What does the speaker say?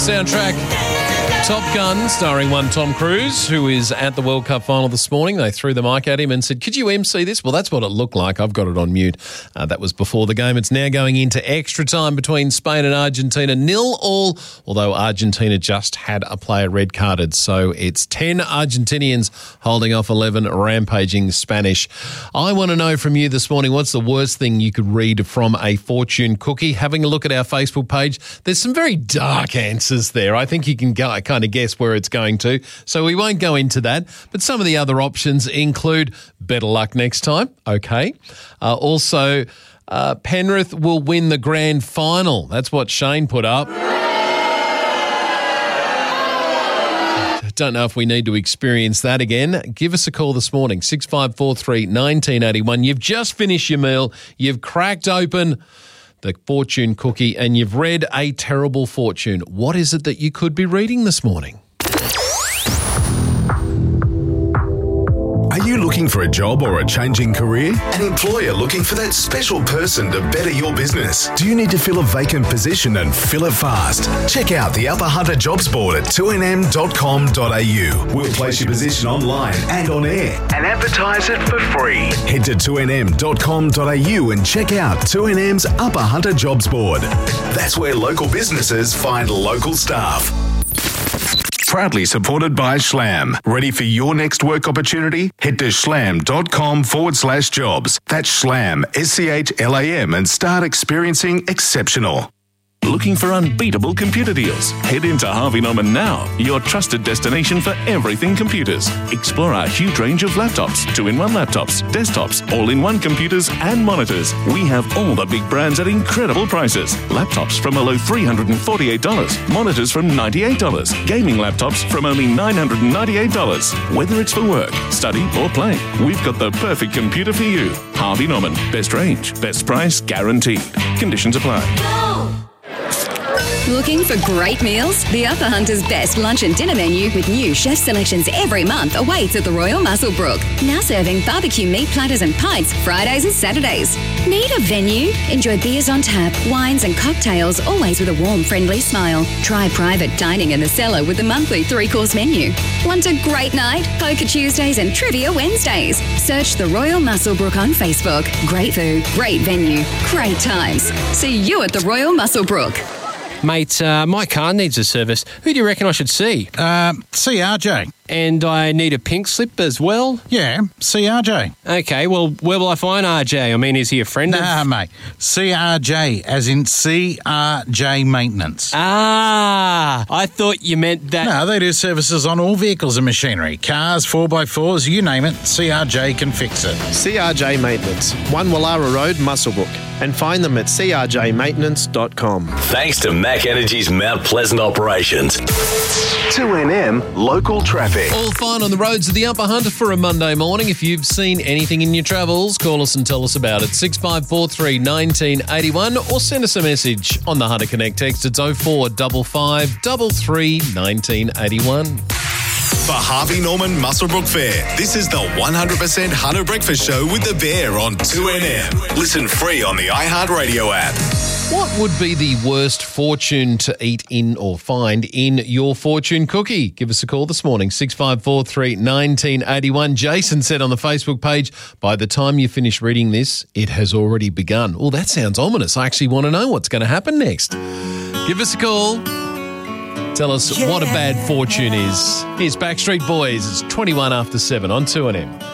soundtrack. Top Gun, starring one Tom Cruise, who is at the World Cup final this morning. They threw the mic at him and said, could you MC this? Well, that's what it looked like. I've got it on mute. That was before the game. It's now going into extra time between Spain and Argentina. 0-0, although Argentina just had a player red carded. So it's 10 Argentinians holding off 11 rampaging Spanish. I want to know from you this morning, what's the worst thing you could read from a fortune cookie? Having a look at our Facebook page, there's some very dark answers there. I think you can kind of guess where it's going to. So we won't go into that. But some of the other options include better luck next time. Okay. Also, Penrith will win the grand final. That's what Shane put up. Don't know if we need to experience that again. Give us a call this morning, 6543 1981. You've just finished your meal. You've cracked open the fortune cookie and you've read a terrible fortune. What is it that you could be reading this morning? Are you looking for a job or a changing career? An employer looking for that special person to better your business? Do you need to fill a vacant position and fill it fast? Check out the Upper Hunter Jobs Board at 2nm.com.au. We'll place your position online and on air and advertise it for free. Head to 2nm.com.au and check out 2NM's Upper Hunter Jobs Board. That's where local businesses find local staff. Proudly supported by Schlam. Ready for your next work opportunity? Head to schlam.com/jobs. That's Schlam, SCHLAM, and start experiencing exceptional. Looking for unbeatable computer deals? Head into Harvey Norman now, your trusted destination for everything computers. Explore our huge range of laptops, 2-in-1 laptops, desktops, all-in-one computers and monitors. We have all the big brands at incredible prices. Laptops from a low $348, monitors from $98, gaming laptops from only $998. Whether it's for work, study or play, we've got the perfect computer for you. Harvey Norman, best range, best price, guaranteed. Conditions apply. Looking for great meals? The Upper Hunter's best lunch and dinner menu with new chef selections every month awaits at the Royal Muswellbrook. Now serving barbecue meat platters and pints Fridays and Saturdays. Need a venue? Enjoy beers on tap, wines and cocktails, always with a warm, friendly smile. Try private dining in the cellar with the monthly 3-course menu. Want a great night? Poker Tuesdays and Trivia Wednesdays. Search the Royal Muswellbrook on Facebook. Great food, great venue, great times. See you at the Royal Muswellbrook. Mate, my car needs a service. Who do you reckon I should see? See RJ. And I need a pink slip as well? Yeah, see RJ. Okay, well, where will I find RJ? I mean, is he a friend Nah, mate. CRJ, as in CRJ Maintenance. Ah, I thought you meant that. No, they do services on all vehicles and machinery. Cars, 4x4s, you name it, CRJ can fix it. CRJ Maintenance, 1 Wallara Road, Muswellbrook. And find them at crjmaintenance.com. Thanks to Mac Energy's Mount Pleasant operations. 2NM Local Traffic. All fine on the roads of the Upper Hunter for a Monday morning. If you've seen anything in your travels, call us and tell us about it. 6543 1981 or send us a message on the Hunter Connect text. It's 0455 33 1981. For Harvey Norman Muswellbrook Fair, this is the 100% Hunter Breakfast Show with the Bear on 2NM. Listen free on the iHeartRadio app. What would be the worst fortune to eat in or find in your fortune cookie? Give us a call this morning, 6543 1981. Jason said on the Facebook page, by the time you finish reading this, it has already begun. Oh, that sounds ominous. I actually want to know what's going to happen next. Give us a call. Tell us what a bad fortune is. Here's Backstreet Boys. It's 21 after 7 on 2NM.